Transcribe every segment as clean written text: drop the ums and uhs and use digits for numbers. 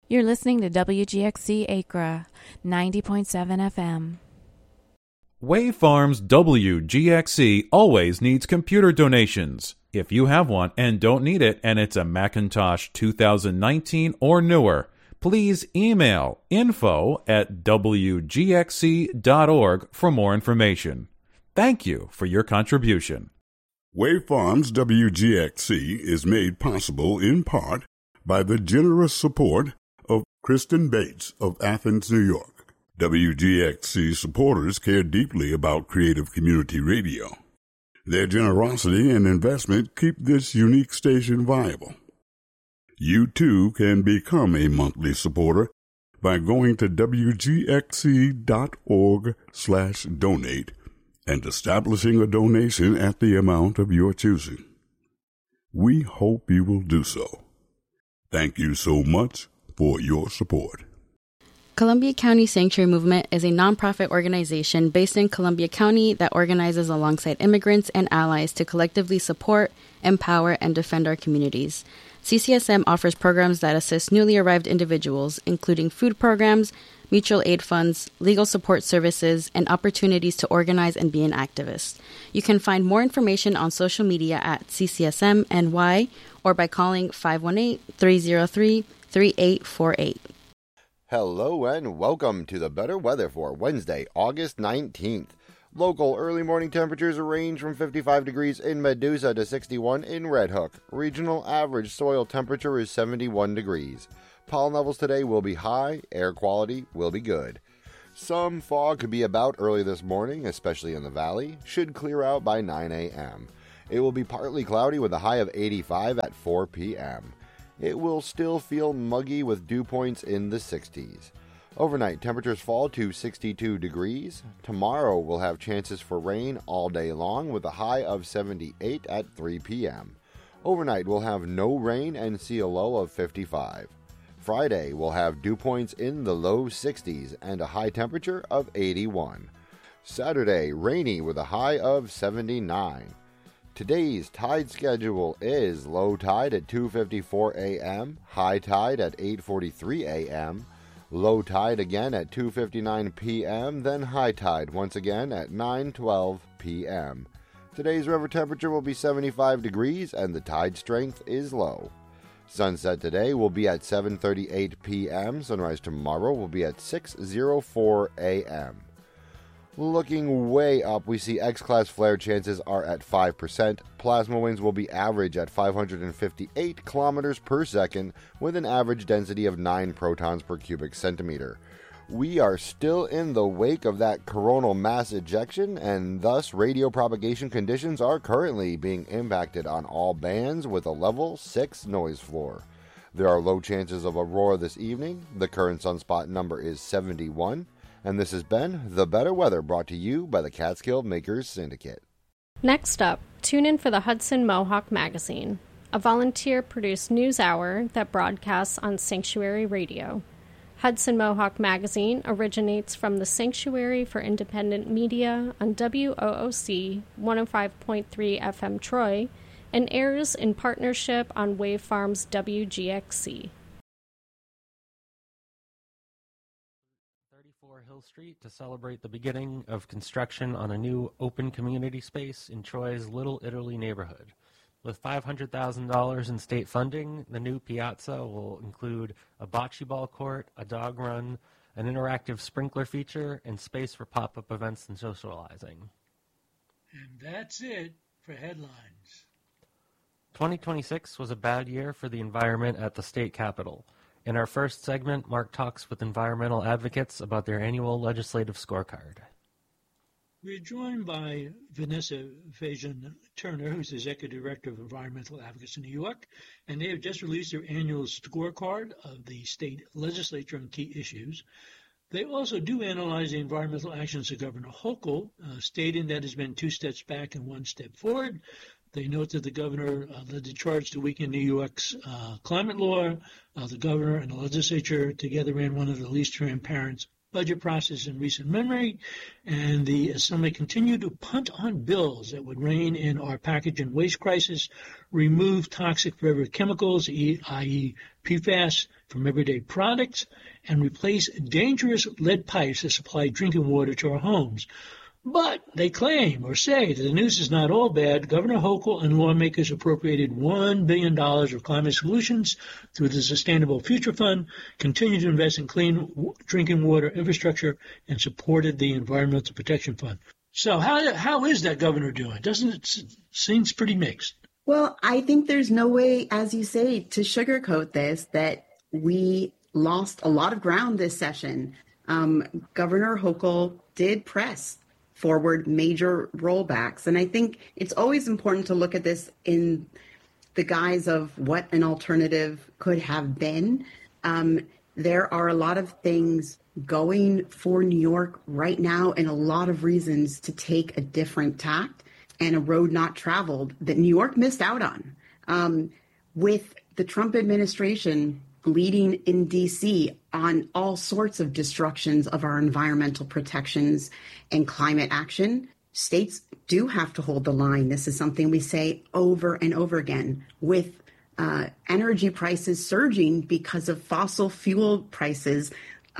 You're listening to WGXC Acra, 90.7 FM. Wave Farms WGXC always needs computer donations. If you have one and don't need it and it's a Macintosh 2019 or newer, please email info@wgxc.org for more information. Thank you for your contribution. Wave Farms WGXC is made possible in part by the generous support of Kristen Bates of Athens, New York. WGXC supporters care deeply about creative community radio. Their generosity and investment keep this unique station viable. You too can become a monthly supporter by going to wgxc.org/donate and establishing a donation at the amount of your choosing. We hope you will do so. Thank you so much for your support. Columbia County Sanctuary Movement is a nonprofit organization based in Columbia County that organizes alongside immigrants and allies to collectively support, empower, and defend our communities. CCSM offers programs that assist newly arrived individuals, including food programs, mutual aid funds, legal support services, and opportunities to organize and be an activist. You can find more information on social media at CCSMNY or by calling 518-303-3848. Hello and welcome to the better weather for Wednesday, August 19th. Local early morning temperatures range from 55 degrees in Medusa to 61 in Red Hook. Regional average soil temperature is 71 degrees. Pollen levels today will be high, air quality will be good. Some fog could be about early this morning, especially in the valley. Should clear out by 9 a.m. It will be partly cloudy with a high of 85 at 4 p.m. It will still feel muggy with dew points in the 60s. Overnight, temperatures fall to 62 degrees. Tomorrow we'll have chances for rain all day long with a high of 78 at 3 p.m. Overnight we'll have no rain and see a low of 55. Friday we'll have dew points in the low 60s and a high temperature of 81. Saturday, rainy with a high of 79. Today's tide schedule is low tide at 2:54 a.m., high tide at 8:43 a.m., low tide again at 2:59 p.m., then high tide once again at 9:12 p.m. Today's river temperature will be 75 degrees and the tide strength is low. Sunset today will be at 7:38 p.m., sunrise tomorrow will be at 6:04 a.m. Looking way up, we see X-class flare chances are at 5%. Plasma winds will be average at 558 kilometers per second with an average density of 9 protons per cubic centimeter. We are still in the wake of that coronal mass ejection, and thus radio propagation conditions are currently being impacted on all bands with a level 6 noise floor. There are low chances of aurora this evening. The current sunspot number is 71. And this has been The Better Weather, brought to you by the Catskill Makers Syndicate. Next up, tune in for the Hudson Mohawk Magazine, a volunteer-produced news hour that broadcasts on Sanctuary Radio. Hudson Mohawk Magazine originates from the Sanctuary for Independent Media on WOOC 105.3 FM Troy and airs in partnership on Wave Farms WGXC. Hill Street to celebrate the beginning of construction on a new open community space in Troy's Little Italy neighborhood. With $500,000 in state funding, the new piazza will include a bocce ball court, a dog run, an interactive sprinkler feature, and space for pop-up events and socializing. And that's it for headlines. 2026 was a bad year for the environment at the state capitol. In our first segment, Mark talks with environmental advocates about their annual legislative scorecard. We're joined by Vanessa Fajan Turner, who's the Executive Director of Environmental Advocates in New York, and they have just released their annual scorecard of the state legislature on key issues. They also do analyze the environmental actions of Governor Hochul, stating that has been 2 steps back and 1 step forward. They note that the governor led the charge to weaken New York's climate law. The governor and the legislature together ran one of the least transparent budget process in recent memory, and the Assembly continued to punt on bills that would rein in our package and waste crisis, remove toxic forever chemicals, i.e. PFAS, from everyday products, and replace dangerous lead pipes that supply drinking water to our homes. But they claim or say that the news is not all bad. Governor Hochul and lawmakers appropriated $1 billion of climate solutions through the Sustainable Future Fund, continued to invest in clean drinking water infrastructure, and supported the Environmental Protection Fund. So how is that governor doing? Doesn't it seems pretty mixed? Well, I think there's no way, as you say, to sugarcoat this, that we lost a lot of ground this session. Governor Hochul did press forward major rollbacks. And I think it's always important to look at this in the guise of what an alternative could have been. There are a lot of things going for New York right now and a lot of reasons to take a different tact and a road not traveled that New York missed out on. With the Trump administration leading in D.C. on all sorts of destructions of our environmental protections and climate action, states do have to hold the line. This is something we say over and over again. With energy prices surging because of fossil fuel prices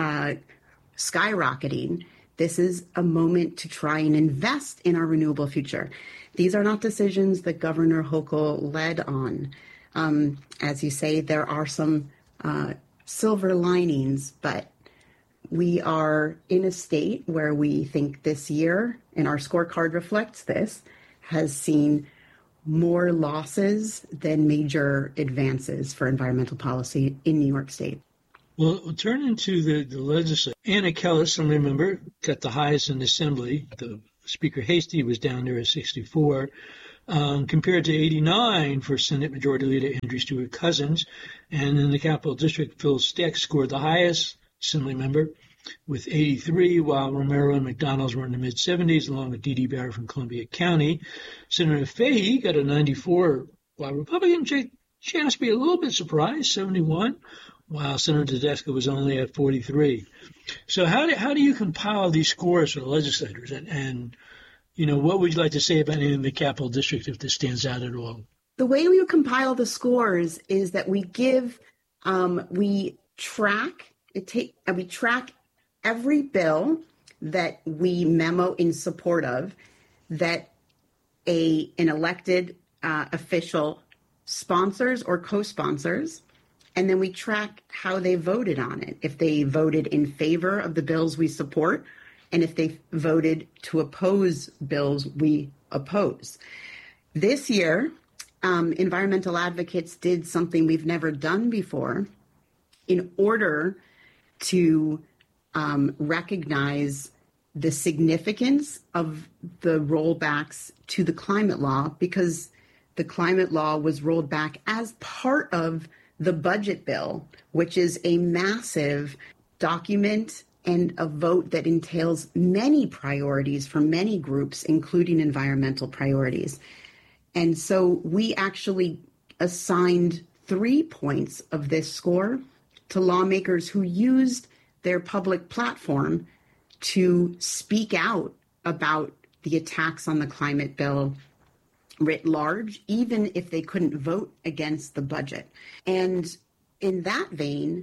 skyrocketing, this is a moment to try and invest in our renewable future. These are not decisions that Governor Hochul led on. As you say, there are some silver linings, but we are in a state where we think this year, and our scorecard reflects this, has seen more losses than major advances for environmental policy in New York State. Well, turning to the legislature, Anna Kellis, Assembly member, got the highest in the Assembly. The Speaker Hastie was down there at 64. Compared to 89 for Senate Majority Leader Andrew Stewart Cousins. And in the Capital District, Phil Steck scored the highest Assembly member with 83, while Romero and McDonald's were in the mid-70s, along with D.D. Barrett from Columbia County. Senator Fahey got a 94, while Republican Jake Chaspy a little bit surprised, 71, while Senator Tedesco was only at 43. So how do you compile these scores for the legislators? And you know, what would you like to say about any in the Capital District if this stands out at all? The way we compile the scores is that we track every bill that we memo in support of that an elected official sponsors or co-sponsors, and then we track how they voted on it. If they voted in favor of the bills we support, and if they voted to oppose bills we oppose. This year, environmental advocates did something we've never done before in order to recognize the significance of the rollbacks to the climate law, because the climate law was rolled back as part of the budget bill, which is a massive document and a vote that entails many priorities for many groups, including environmental priorities. And so we actually assigned 3 points of this score to lawmakers who used their public platform to speak out about the attacks on the climate bill writ large, even if they couldn't vote against the budget. And in that vein,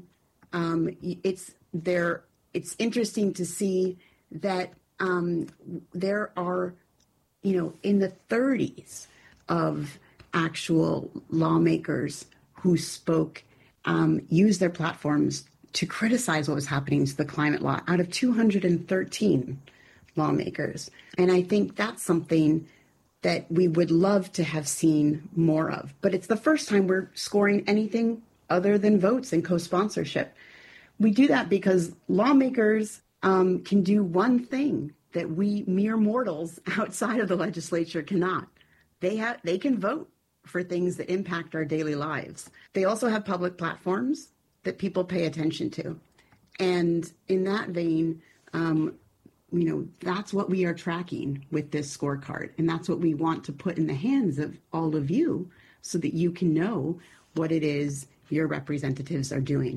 it's interesting to see that there are, in the 30s of actual lawmakers who spoke, used their platforms to criticize what was happening to the climate law out of 213 lawmakers. And I think that's something that we would love to have seen more of. But it's the first time we're scoring anything other than votes and co-sponsorship. We do that because lawmakers can do one thing that we mere mortals outside of the legislature cannot. They can vote for things that impact our daily lives. They also have public platforms that people pay attention to. And in that vein, that's what we are tracking with this scorecard. And that's what we want to put in the hands of all of you so that you can know what it is your representatives are doing.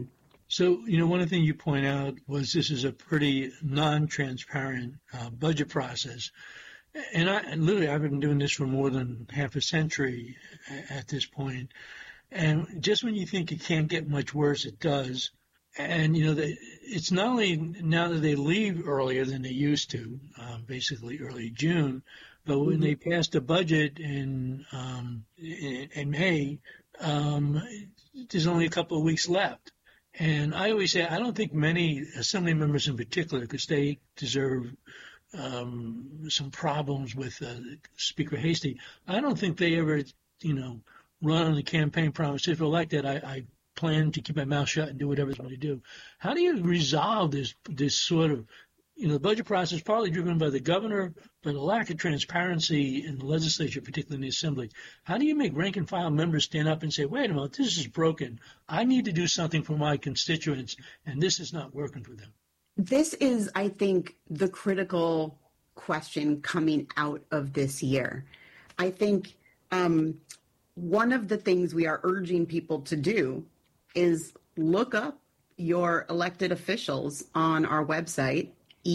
So, one of the things you point out was this is a pretty non-transparent budget process. And I've been doing this for more than half a century at this point. And just when you think it can't get much worse, it does. And, it's not only now that they leave earlier than they used to, basically early June, but when they passed the budget in May, there's only a couple of weeks left. And I always say I don't think many Assembly members in particular, because they deserve some problems with Speaker Hastie, I don't think they ever, run on the campaign promise. If elected, I plan to keep my mouth shut and do whatever it's going to do. How do you resolve this sort of, the budget process partly driven by the governor, but a lack of transparency in the legislature, particularly in the Assembly? How do you make rank and file members stand up and say, wait a minute, this is broken. I need to do something for my constituents, and this is not working for them? This is, I think, the critical question coming out of this year. I think one of the things we are urging people to do is look up your elected officials on our website,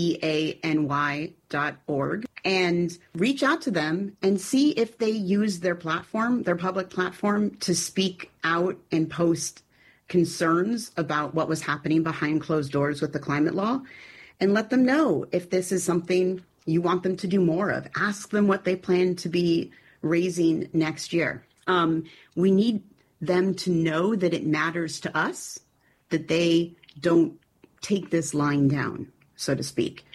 eany.org, and reach out to them and see if they use their platform, their public platform, to speak out and post concerns about what was happening behind closed doors with the climate law, and let them know if this is something you want them to do more of. Ask them what they plan to be raising next year. We need them to know that it matters to us, that they don't take this line down, so to speak.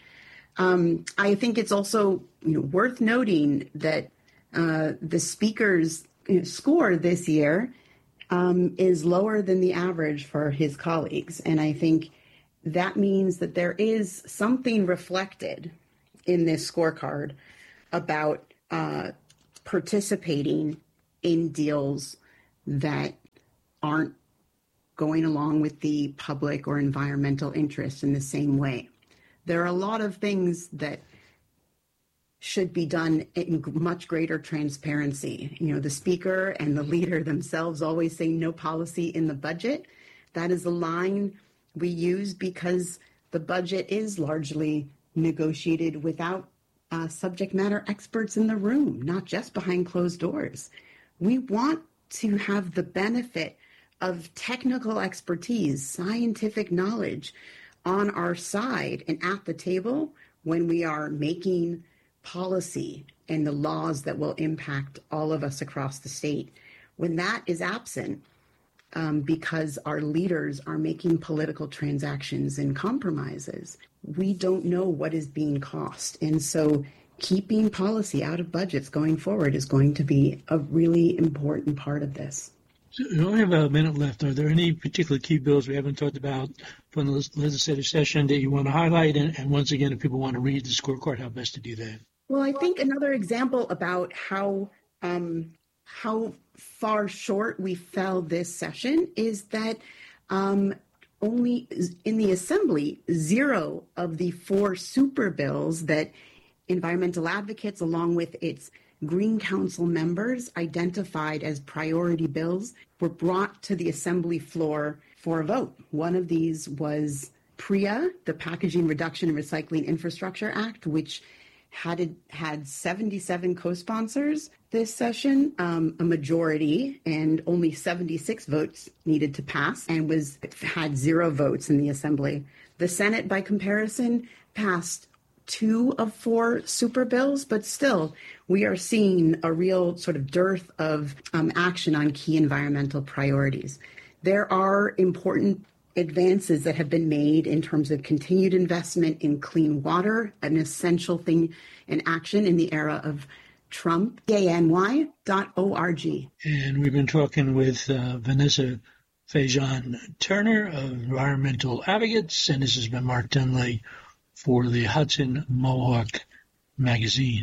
I think it's also worth noting that the speaker's score this year is lower than the average for his colleagues. And I think that means that there is something reflected in this scorecard about participating in deals that aren't going along with the public or environmental interests in the same way. There are a lot of things that should be done in much greater transparency. The speaker and the leader themselves always say no policy in the budget. That is a line we use because the budget is largely negotiated without subject matter experts in the room, not just behind closed doors. We want to have the benefit of technical expertise, scientific knowledge on our side and at the table when we are making policy and the laws that will impact all of us across the state. When that is absent, because our leaders are making political transactions and compromises, we don't know what is being cost. And so keeping policy out of budgets going forward is going to be a really important part of this. So we only have about a minute left. Are there any particular key bills we haven't talked about from the legislative session that you want to highlight? And once again, if people want to read the scorecard, how best to do that? Well, I think another example about how far short we fell this session is that only in the Assembly, 0 of the 4 super bills that environmental advocates, along with its Green Council members identified as priority bills, were brought to the Assembly floor for a vote. One of these was PREA, the Packaging Reduction and Recycling Infrastructure Act, which had 77 co-sponsors this session, a majority, and only 76 votes needed to pass, and had 0 votes in the Assembly. The Senate, by comparison, passed 2 of 4 super bills, but still, we are seeing a real sort of dearth of action on key environmental priorities. There are important advances that have been made in terms of continued investment in clean water, an essential thing in action in the era of Trump, any.org. And we've been talking with Vanessa Faison-Turner of Environmental Advocates, and this has been Mark Dunley for the Hudson Mohawk Magazine.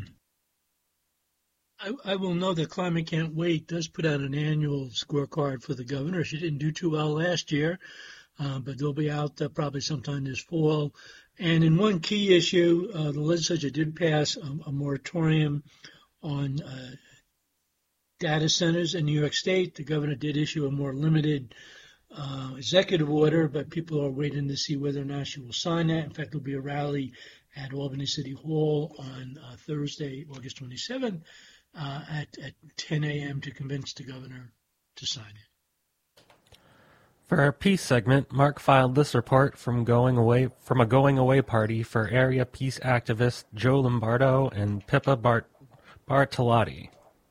I will note that Climate Can't Wait does put out an annual scorecard for the governor. She didn't do too well last year, but they'll be out probably sometime this fall. And in one key issue, the legislature did pass a moratorium on data centers in New York State. The governor did issue a more limited executive order, but people are waiting to see whether or not she will sign that. In fact, there'll be a rally at Albany City Hall on Thursday, August 27th, at 10 a.m. to convince the governor to sign it. For our peace segment, Mark filed this report from a going away party for area peace activists Joe Lombardo and Pippa Bartolotti.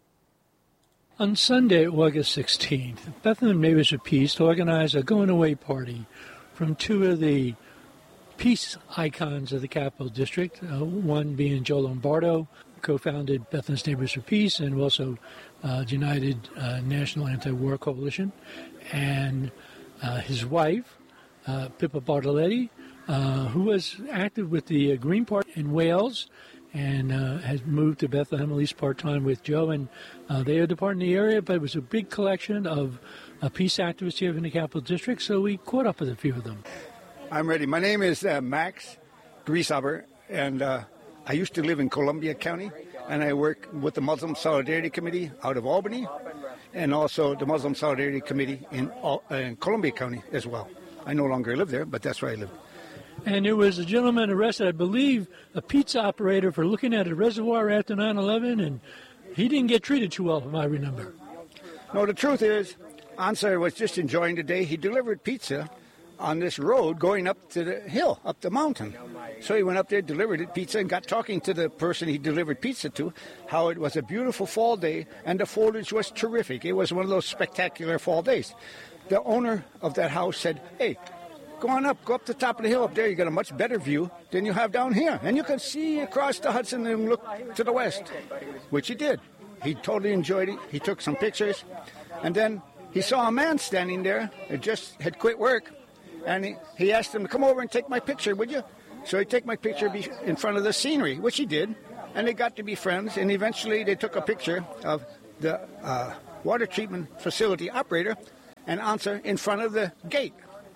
On Sunday, August 16th, Bethlehem Neighbors of Peace organized a going-away party from two of the peace icons of the Capital District, one being Joe Lombardo, co-founded Bethlehem's Neighbors for Peace and also United National Anti-War Coalition, and his wife, Pippa Bartolotti, who was active with the Green Party in Wales and has moved to Bethlehem at least part-time with Joe, and they are departing the area, but it was a big collection of peace activists here in the Capital District, so we caught up with a few of them. I'm ready. My name is Max Grieshaber, and I used to live in Columbia County, and I work with the Muslim Solidarity Committee out of Albany, and also the Muslim Solidarity Committee in Columbia County as well. I no longer live there, but that's where I live. And there was a gentleman arrested, I believe, a pizza operator for looking at a reservoir after 9/11, and he didn't get treated too well, if I remember. No, the truth is, Ansar was just enjoying the day. He delivered pizza on this road going up to the hill, up the mountain. So he went up there, delivered it, pizza, and got talking to the person he delivered pizza to, how it was a beautiful fall day, and the foliage was terrific. It was one of those spectacular fall days. The owner of that house said, "Hey, go on up, go up the top of the hill up there. You got a much better view than you have down here. And you can see across the Hudson and look to the west," which he did. He totally enjoyed it. He took some pictures. And then he saw a man standing there that just had quit work. And he asked him to come over and take my picture, would you? So he'd take my picture in front of the scenery, which he did. And they got to be friends. And eventually they took a picture of the water treatment facility operator and Ansar in front of the gate.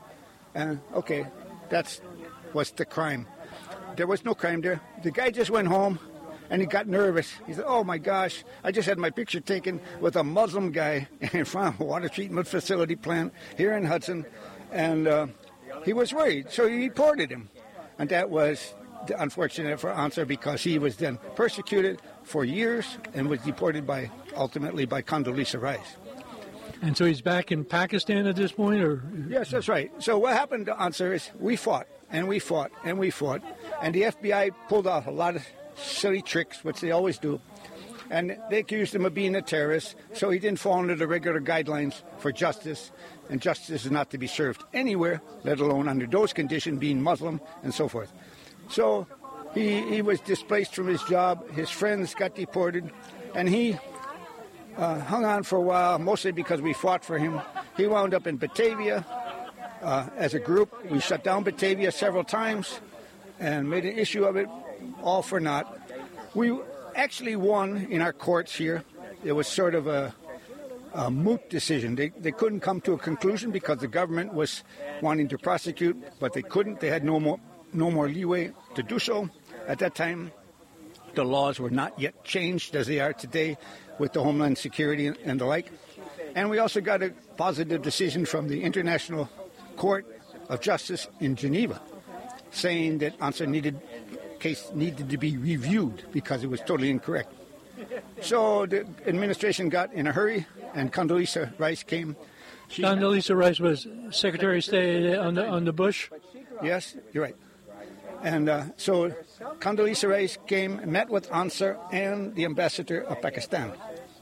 And okay, that was the crime. There was no crime there. The guy just went home and he got nervous. He said, "Oh my gosh, I just had my picture taken with a Muslim guy in front of a water treatment facility plant here in Hudson." And he was worried, so he reported him. And that was unfortunate for Ansar because he was then persecuted for years and was deported ultimately by Condoleezza Rice. And so he's back in Pakistan at this point, or? Yes, that's right. So what happened to Ansar is we fought, and we fought, and we fought. And the FBI pulled off a lot of silly tricks, which they always do. And they accused him of being a terrorist, so he didn't fall under the regular guidelines for justice. And justice is not to be served anywhere, let alone under those conditions, being Muslim and so forth. So he was displaced from his job. His friends got deported, and he hung on for a while, mostly because we fought for him. He wound up in Batavia as a group. We shut down Batavia several times and made an issue of it, all for naught. We actually won in our courts here. It was sort of a moot decision. They couldn't come to a conclusion because the government was wanting to prosecute, but they couldn't. They had no more leeway to do so. At that time, the laws were not yet changed as they are today with the Homeland Security and the like. And we also got a positive decision from the International Court of Justice in Geneva saying that Ansar case needed to be reviewed because it was totally incorrect. So the administration got in a hurry, and Condoleezza Rice came. Condoleezza Rice was Secretary of State under Bush? Yes, you're right. And so Condoleezza Rice came and met with Ansar and the ambassador of Pakistan.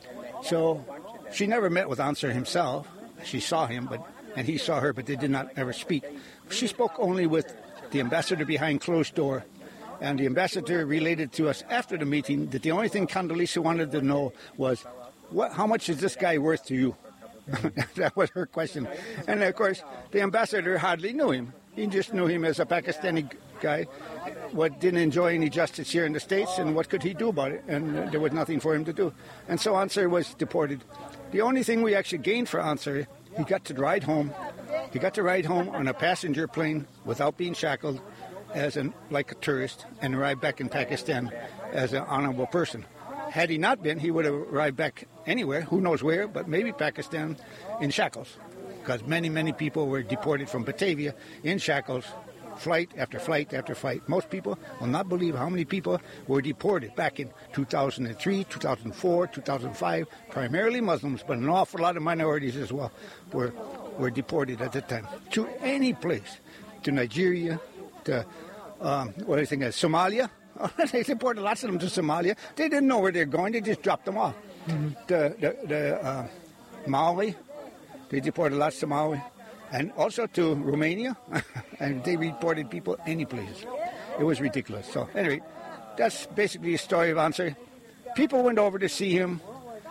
So she never met with Ansar himself. She saw him, and he saw her, but they did not ever speak. She spoke only with the ambassador behind closed door. And the ambassador related to us after the meeting that the only thing Condoleezza wanted to know was, how much is this guy worth to you? That was her question. And, of course, the ambassador hardly knew him. He just knew him as a Pakistani guy, didn't enjoy any justice here in the States, and what could he do about it? And there was nothing for him to do. And so Ansar was deported. The only thing we actually gained for Ansar, he got to ride home. He got to ride home on a passenger plane without being shackled, like a tourist, and arrived back in Pakistan as an honorable person. Had he not been, he would have arrived back anywhere, who knows where, but maybe Pakistan, in shackles, because many, many people were deported from Batavia in shackles, flight after flight after flight. Most people will not believe how many people were deported back in 2003, 2004, 2005, primarily Muslims, but an awful lot of minorities as well were deported at the time to any place, to Nigeria, to Somalia. They deported lots of them to Somalia. They didn't know where they're going. They just dropped them off. Mm-hmm. Maui, they deported lots to Maui. And also to Romania, and they deported people any place. It was ridiculous. So anyway, that's basically the story of Ansari. People went over to see him.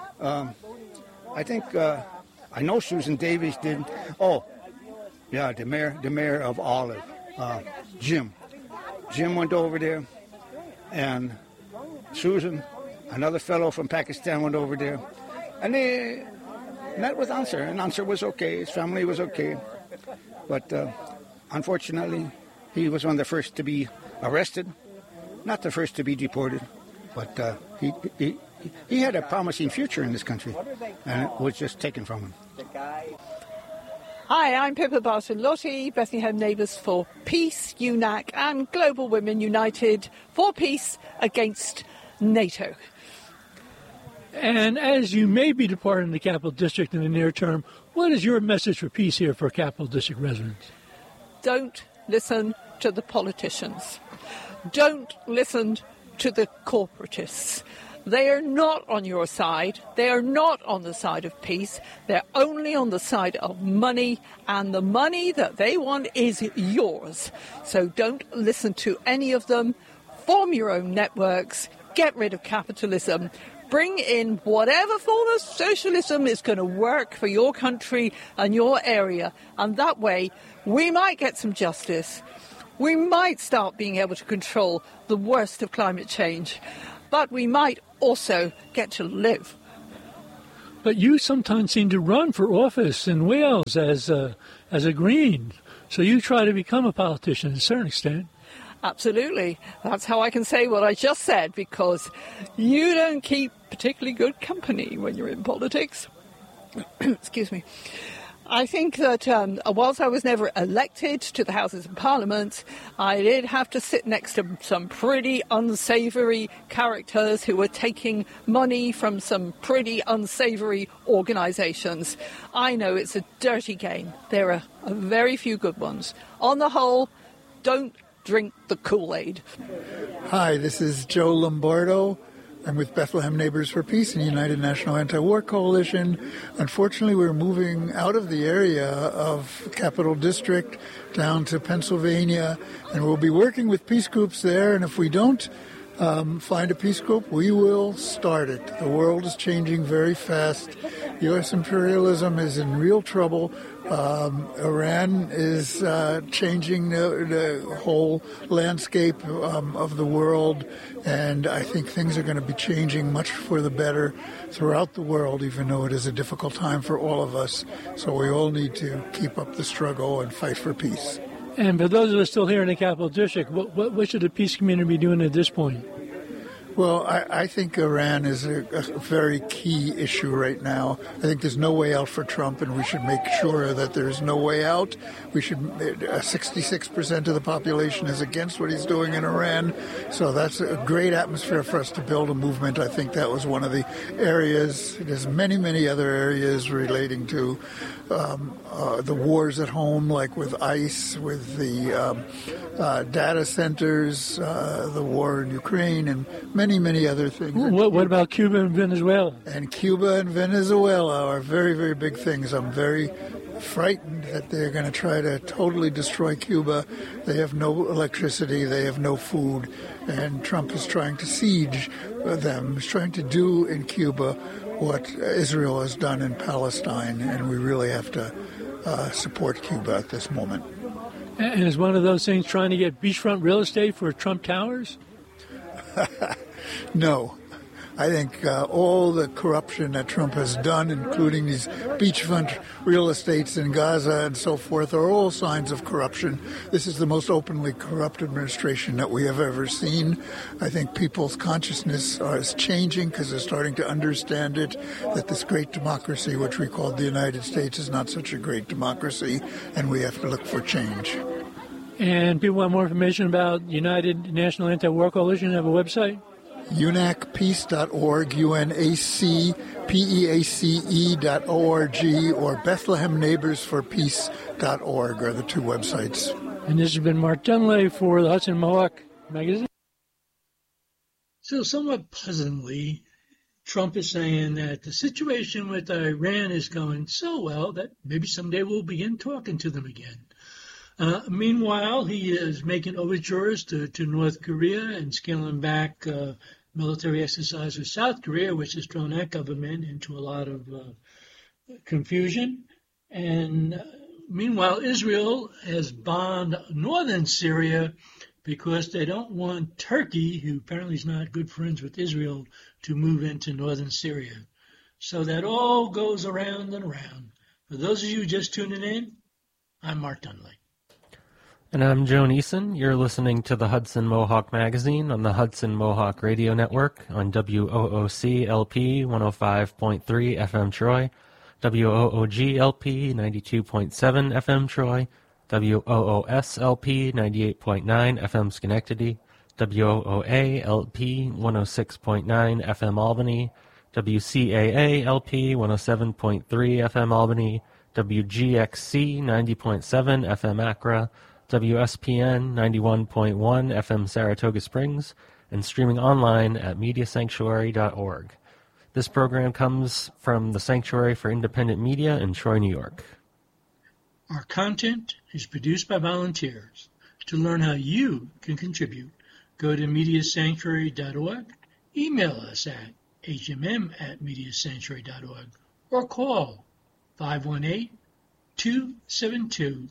I think, I know Susan Davies did. Oh, yeah, the mayor of Olive, Jim. Jim went over there, and Susan, another fellow from Pakistan, went over there, and they met with Ansar, and Ansar was okay. His family was okay. But unfortunately, he was one of the first to be arrested, not the first to be deported. But he had a promising future in this country, and it was just taken from him. Hi, I'm Pippa Bartolotti, Bethlehem Neighbours for Peace, UNAC, and Global Women United for Peace against NATO. And as you may be departing the Capital District in the near term, what is your message for peace here for Capital District residents? Don't listen to the politicians. Don't listen to the corporatists. They are not on your side. They are not on the side of peace. They're only on the side of money, and the money that they want is yours. So don't listen to any of them. Form your own networks. Get rid of capitalism. Bring in whatever form of socialism is going to work for your country and your area. And that way, we might get some justice. We might start being able to control the worst of climate change. But we might also get to live. But you sometimes seem to run for office in Wales as a Green. So you try to become a politician to a certain extent. Absolutely. That's how I can say what I just said, because you don't keep particularly good company when you're in politics. Excuse me. I think that whilst I was never elected to the Houses of Parliament, I did have to sit next to some pretty unsavoury characters who were taking money from some pretty unsavoury organisations. I know it's a dirty game. There are very few good ones. On the whole, don't drink the Kool-Aid. Hi, this is Joe Lombardo. I'm with Bethlehem Neighbors for Peace and United National Anti-War Coalition. Unfortunately, we're moving out of the area of Capital District down to Pennsylvania, and we'll be working with peace groups there, and if we don't find a peace group, we will start it. The world is changing very fast. U.S. imperialism is in real trouble. Iran is changing the whole landscape of the world, and I think things are going to be changing much for the better throughout the world, even though it is a difficult time for all of us. So we all need to keep up the struggle and fight for peace. And for those of us still here in the Capital District, what should the peace community be doing at this point? Well, I think Iran is a very key issue right now. I think there's no way out for Trump, and we should make sure that there's no way out. 66% of the population is against what he's doing in Iran, so that's a great atmosphere for us to build a movement. I think that was one of the areas. There's many, many other areas relating to the wars at home, like with ICE, with the data centers, the war in Ukraine, and many other things. What about Cuba and Venezuela? And Cuba and Venezuela are very, very big things. I'm very frightened that they're going to try to totally destroy Cuba. They have no electricity, they have no food, and Trump is trying to siege them. He's trying to do in Cuba what Israel has done in Palestine, and we really have to support Cuba at this moment. And is one of those things trying to get beachfront real estate for Trump Towers? No. I think all the corruption that Trump has done, including these beachfront real estates in Gaza and so forth, are all signs of corruption. This is the most openly corrupt administration that we have ever seen. I think people's consciousness is changing because they're starting to understand it, that this great democracy, which we call the United States, is not such a great democracy, and we have to look for change. And people want more information about United National Anti-War Coalition, have a website? UNACpeace.org, UNACPEACE.org, or BethlehemNeighborsForPeace.org are the two websites. And this has been Mark Dunley for the Hudson Mohawk Magazine. So somewhat pleasantly, Trump is saying that the situation with Iran is going so well that maybe someday we'll begin talking to them again. Meanwhile, he is making overtures to North Korea and scaling back military exercise with South Korea, which has thrown that government into a lot of confusion. And meanwhile, Israel has bombed northern Syria because they don't want Turkey, who apparently is not good friends with Israel, to move into northern Syria. So that all goes around and around. For those of you just tuning in, I'm Mark Dunley. And I'm Joan Eason. You're listening to the Hudson Mohawk Magazine on the Hudson Mohawk Radio Network on WOOC LP 105.3 FM Troy, WOOG LP 92.7 FM Troy, WOOS LP 98.9 FM Schenectady, WOOA LP 106.9 FM Albany, WCAA LP 107.3 FM Albany, WGXC 90.7 FM Accra, WSPN 91.1 FM Saratoga Springs, and streaming online at MediaSanctuary.org. This program comes from the Sanctuary for Independent Media in Troy, New York. Our content is produced by volunteers. To learn how you can contribute, go to MediaSanctuary.org, email us at hmm@MediaSanctuary.org, or call 518-272-2390.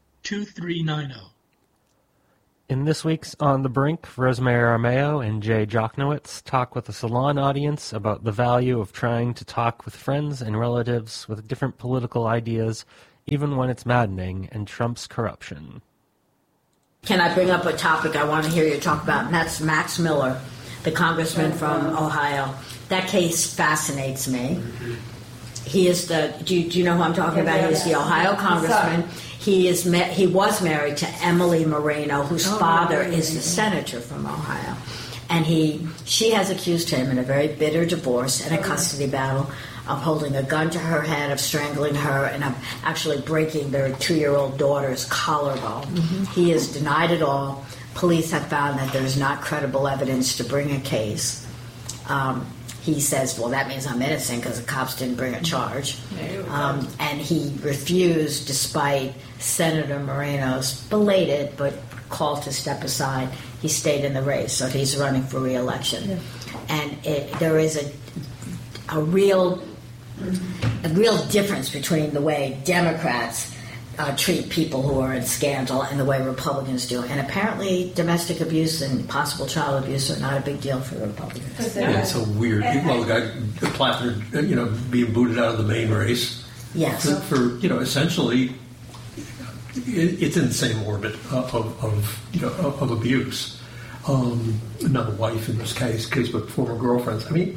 In this week's On the Brink, Rosemary Armao and Jay Jochnowitz talk with a salon audience about the value of trying to talk with friends and relatives with different political ideas, even when it's maddening, and Trump's corruption. Can I bring up a topic I want to hear you talk about, and that's Max Miller, the congressman from Ohio. That case fascinates me. He is do you know who I'm talking about? He's the Ohio congressman. He was married to Emily Moreno, whose father is the senator from Ohio. And she has accused him in a very bitter divorce and a custody battle of holding a gun to her head, of strangling her, and of actually breaking their 2-year-old daughter's collarbone. Mm-hmm. He has denied it all. Police have found that there's not credible evidence to bring a case. He says, well, that means I'm innocent because the cops didn't bring a charge. And he refused, despite Senator Moreno's belated but call to step aside. He stayed in the race, so he's running for re-election. Yeah. And there is a real difference between the way Democrats treat people who are in scandal and the way Republicans do. And apparently domestic abuse and possible child abuse are not a big deal for the Republicans. Yeah, it's so weird. Well, the guy Plattner, being booted out of the main race. Yes. For essentially, it's in the same orbit of abuse. Not a wife in this case, but former girlfriends. I mean,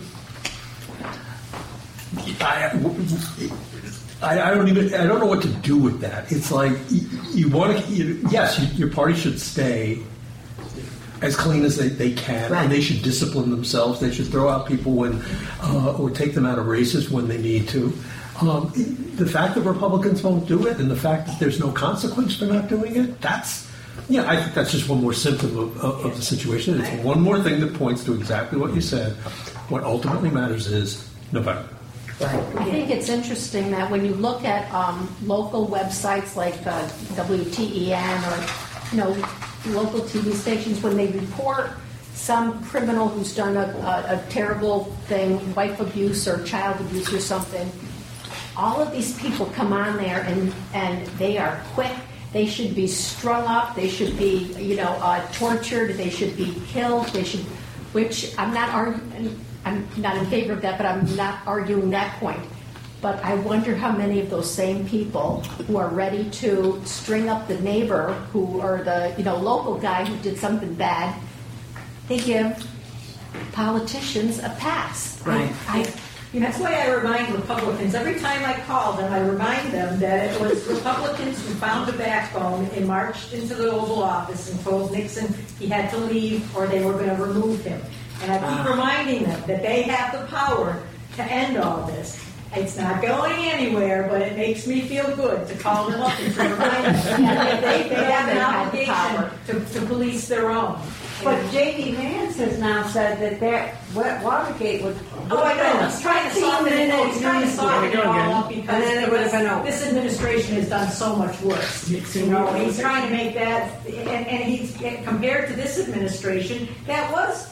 I don't know what to do with that. It's like you want to. Yes, your party should stay as clean as they can, right. And they should discipline themselves. They should throw out people when, or take them out of races when they need to. The fact that Republicans won't do it, and the fact that there's no consequence for not doing it, I think that's just one more symptom of the situation. It's one more thing that points to exactly what you said. What ultimately matters is November. Right. I think it's interesting that when you look at local websites like WTEN or local TV stations, when they report some criminal who's done a terrible thing, wife abuse or child abuse or something, all of these people come on there and they are quick. They should be strung up. They should be tortured. They should be killed. Which I'm not arguing. I'm not in favor of that, but I'm not arguing that point. But I wonder how many of those same people who are ready to string up the neighbor who, or the local guy who did something bad, they give politicians a pass. Right. That's why I remind Republicans, every time I call them, I remind them that it was Republicans who found a backbone and marched into the Oval Office and told Nixon he had to leave or they were going to remove him. And I keep reminding them that they have the power to end all this. It's not going anywhere, but it makes me feel good to call them up and to remind them that they have an obligation to police their own. But J.D. Vance has now said that Watergate would... Oh, I know. He's trying to soften it all. He's trying to soften it all up because this administration has done so much worse. He's trying to make that... And he's compared to this administration, that was,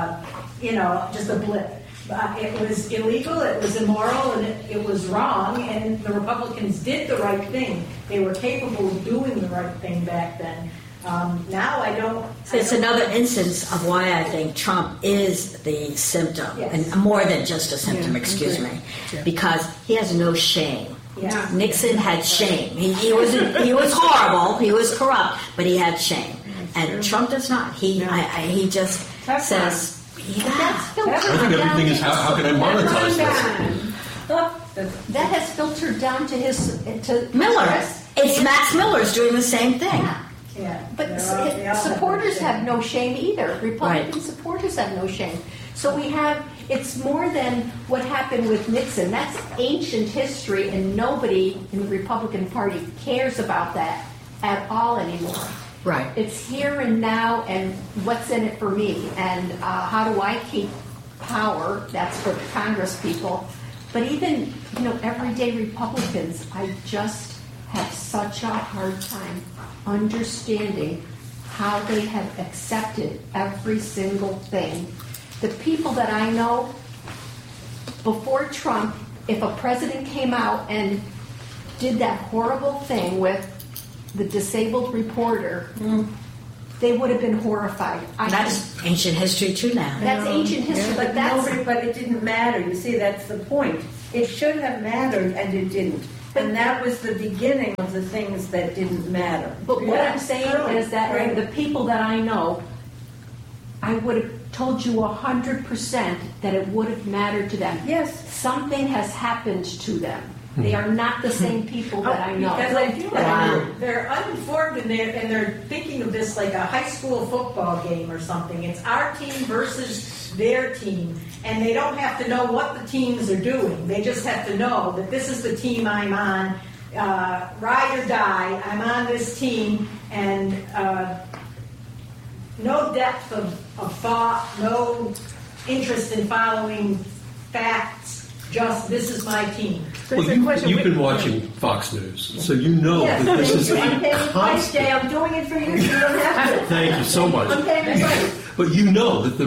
just a blip. It was illegal, it was immoral, and it was wrong, and the Republicans did the right thing. They were capable of doing the right thing back then. Now I don't... It's another instance of why I think Trump is the symptom, and more than just a symptom, excuse me, because he has no shame. Yeah. Nixon had shame. He was horrible, he was corrupt, but he had shame. And Trump does not. He just says... I think everything is how can I monetize this? That has filtered down to Miller. It's Max Miller's doing the same thing. Yeah. But supporters have no shame either. Republican supporters have no shame. So it's more than what happened with Nixon. That's ancient history, and nobody in the Republican Party cares about that at all anymore. Right. It's here and now, and what's in it for me, and how do I keep power? That's for the Congress people. But even, everyday Republicans, I just have such a hard time understanding how they have accepted every single thing. The people that I know, before Trump, if a president came out and did that horrible thing with the disabled reporter, they would have been horrified. That's ancient history too now. That's ancient history, but but it didn't matter. You see, that's the point. It should have mattered, and it didn't. And that was the beginning of the things that didn't matter. But what I'm saying is that the people that I know, I would have told you 100% that it would have mattered to them. Yes. Something has happened to them. They are not the same people that I know. Because I feel like they're uninformed and they're thinking of this like a high school football game or something. It's our team versus their team, and they don't have to know what the teams are doing. They just have to know that this is the team I'm on, ride or die. I'm on this team, and no depth of thought, no interest in following facts. Just, this is my team. Well, you've been watching Fox News, so you know that this is a constant... I'm doing it for you, so you don't have to. Thank you so much. I'm paying the price. But you know that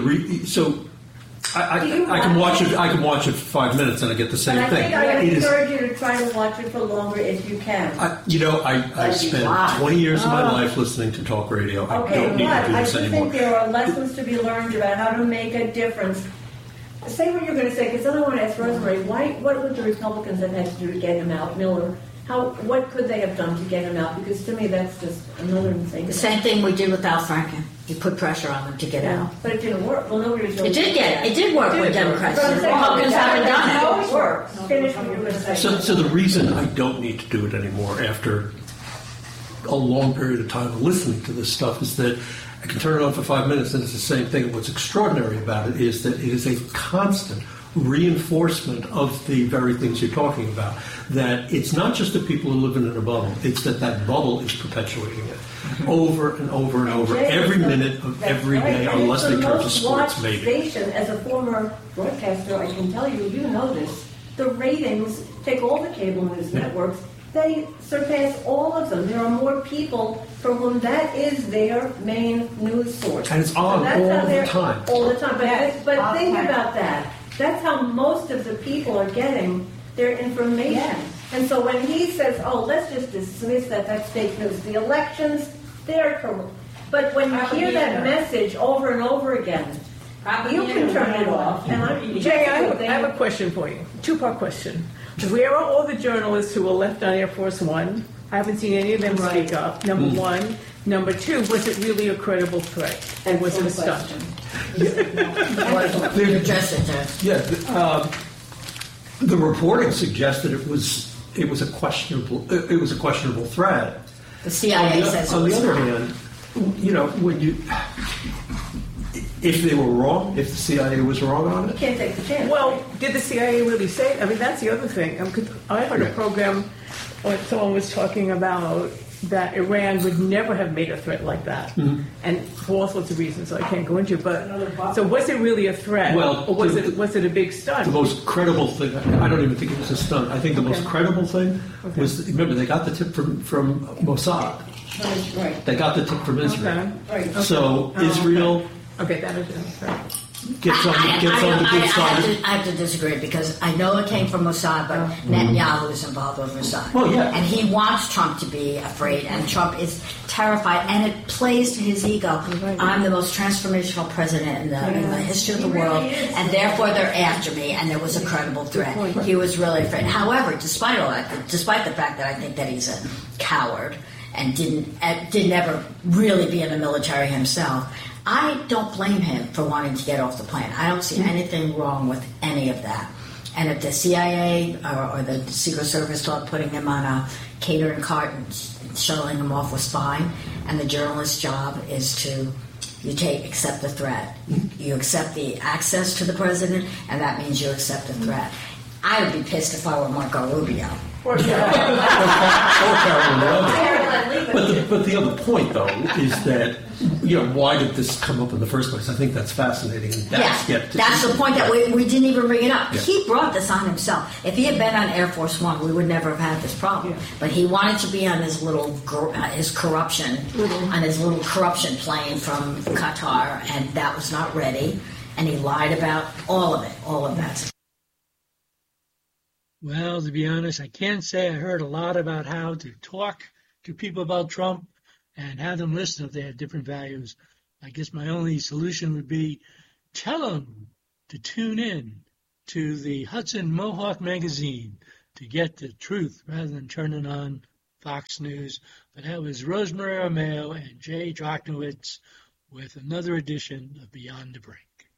I can watch it. I can watch it for 5 minutes and I get the same thing. I encourage you to try to watch it for longer if you can. I spent 20 years of my life listening to talk radio. I don't need to do this anymore. I think there are lessons to be learned about how to make a difference. Say what you're going to say, because then I want to ask Rosemary, what would the Republicans have had to do to get him out? Miller, what could they have done to get him out? Because to me, that's just another thing. The same thing we did with Al Franken. You put pressure on them to get out. But it didn't work. Well, nobody was. It did work with Democrats. The Republicans haven't done it. It always works. Finish what you were going to say. So the reason I don't need to do it anymore after a long period of time of listening to this stuff is that I can turn it on for 5 minutes and it's the same thing. What's extraordinary about it is that it is a constant reinforcement of the very things you're talking about. That it's not just the people who live in a bubble, it's that bubble is perpetuating it over and over and over, every minute of every day, unless they turn to sports, maybe. Station, as a former broadcaster, I can tell you, you know this, the ratings, take all the cable news networks, they surpass all of them. There are more people for whom that is their main news source. And it's on all the time. All the time. But think about that. That's how most of the people are getting their information. Yes. And so when he says, let's just dismiss that's fake news. The elections, they're corrupt. But when you hear that message over and over again, You can turn it off. Jay, I have a question for you. Two-part question. Where are all the journalists who were left on Air Force One? I haven't seen any of them speak up, number one. Number two, was it really a credible threat? And was it a stunt? The reporting suggested it was a questionable threat. The CIA says on the other hand, if they were wrong, if the CIA was wrong on it, you can't take the chance. Well, did the CIA really say? I mean, that's the other thing. I heard a program where someone was talking about that Iran would never have made a threat like that, and for all sorts of reasons, so I can't go into. But so, was it really a threat, or was it a big stunt? The most credible thing, I don't even think it was a stunt. I think the most credible thing was, remember, they got the tip from Mossad. Right. They got the tip from Israel. Right. So Israel. Okay, that is right. Gets on the good side. I have to disagree because I know it came from Mossad, but Netanyahu is involved with Mossad. Well, yeah. And he wants Trump to be afraid, and Trump is terrified, and it plays to his ego. I'm the most transformational president in the history of the world, and therefore they're after me, and there was a credible threat. He was really afraid. However, despite all that, despite the fact that I think that he's a coward and didn't ever really be in the military himself, I don't blame him for wanting to get off the plane. I don't see anything wrong with any of that. And if the CIA or the Secret Service thought putting him on a catering cart and shuttling him off was fine, and the journalist's job is to accept the threat. You accept the access to the president, and that means you accept the threat. I would be pissed if I were Marco Rubio. But the other point, though, is that, why did this come up in the first place? I think that's fascinating. And that's the point that we didn't even bring it up. Yeah. He brought this on himself. If he had been on Air Force One, we would never have had this problem. Yeah. But he wanted to be on his his corruption plane from Qatar, and that was not ready. And he lied about all of that. Well, to be honest, I can't say I heard a lot about how to talk to people about Trump and have them listen if they have different values. I guess my only solution would be tell them to tune in to the Hudson Mohawk magazine to get the truth rather than turning on Fox News. But that was Rosemary Armao and Jay Drochnowitz with another edition of Beyond the Brink.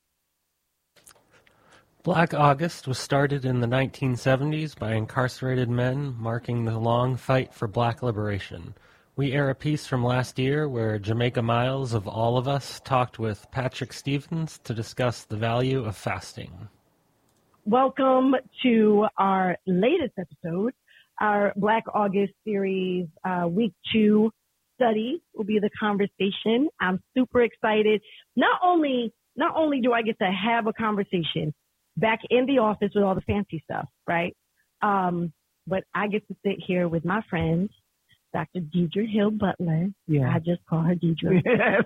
Black August was started in the 1970s by incarcerated men marking the long fight for black liberation. We air a piece from last year where Jamaica Miles of All of Us talked with Patrick Stevens to discuss the value of fasting. Welcome to our latest episode, our Black August series, week 2 study will be the conversation. I'm super excited. Not only do I get to have a conversation back in the office with all the fancy stuff, right? But I get to sit here with my friend, Dr. Deidre Hill Butler. Yeah. I just call her Deidre.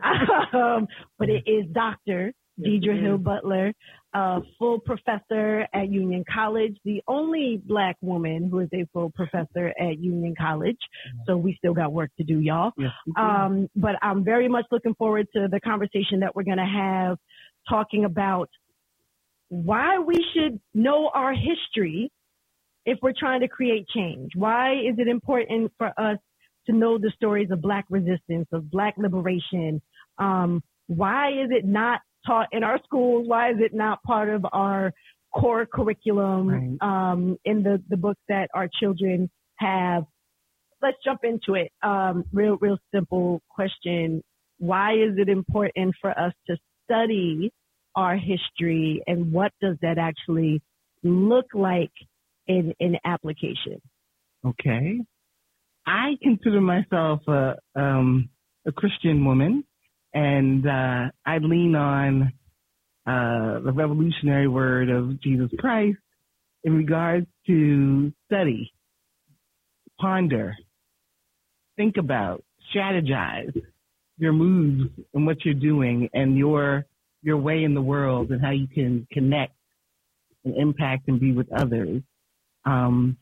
But it is Dr. Deidre Hill Butler, full professor at Union College, the only black woman who is a full professor at Union College. So we still got work to do, y'all. Yes, but I'm very much looking forward to the conversation that we're going to have talking about why we should know our history if we're trying to create change. Why is it important for us to know the stories of black resistance, of black liberation? Why is it not taught in our schools? Why is it not part of our core curriculum in the books that our children have? Let's jump into it. Real simple question. Why is it important for us to study our history, and what does that actually look like in application? Okay. I consider myself a Christian woman, and I lean on the revolutionary word of Jesus Christ in regards to study, ponder, think about, strategize your moves and what you're doing and your way in the world and how you can connect and impact and be with others. And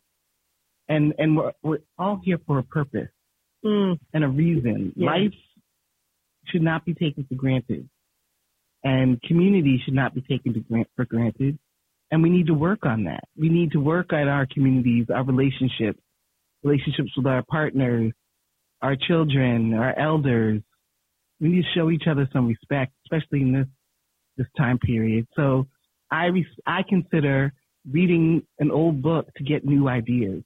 we're all here for a purpose and a reason. Yeah. Life should not be taken for granted. and community should not be taken for granted. And we need to work on that. We need to work on our communities, our relationships with our partners, our children, our elders. We need to show each other some respect, especially in this time period. So I consider reading an old book to get new ideas.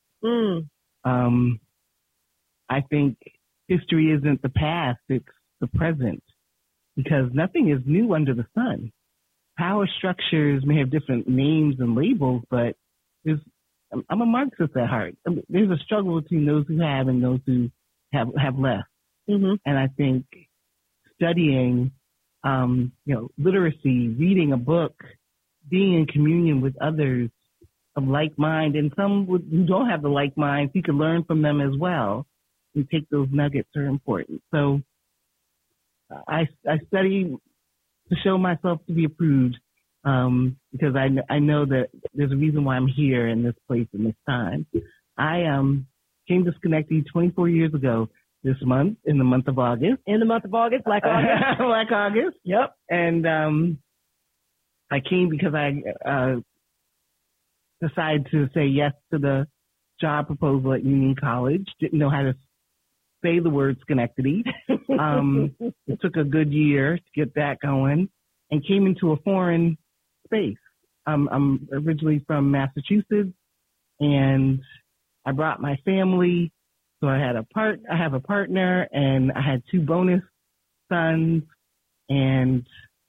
I think history isn't the past, it's the present, because nothing is new under the sun. Power structures may have different names and labels, but I'm a Marxist at heart. There's a struggle between those who have and those who have less. And I think studying, literacy, reading a book, being in communion with others of like mind, and some who don't have the like minds, you can learn from them as well. And take those nuggets are important. So I study to show myself to be approved, because I know that there's a reason why I'm here in this place in this time. I came to Schenectady 24 years ago this month, in the month of August. In the month of August, Black August. Black August. Yep. And I came because I decided to say yes to the job proposal at Union College. Didn't know how to say the word Schenectady. It took a good year to get that going, and came into a foreign space. I'm originally from Massachusetts, and I brought my family. So I have a partner, and I had 2 bonus sons, and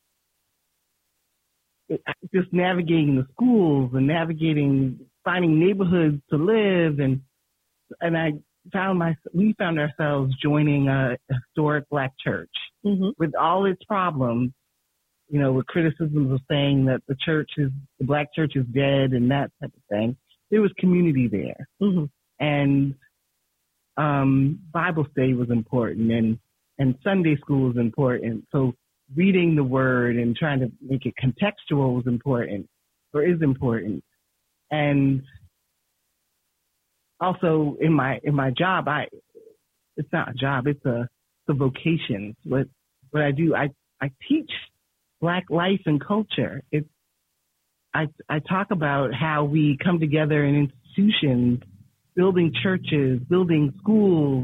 just navigating the schools and finding neighborhoods to live, and we found ourselves joining a historic Black church with all its problems, with criticisms of saying that the Black church is dead and that type of thing. There was community there. And Bible study was important, and Sunday school was important. So reading the word and trying to make it contextual was important, or is important. And also in my job, it's not a job, it's a vocation. What I do, I teach Black life and culture. I talk about how we come together in institutions, building churches, building schools,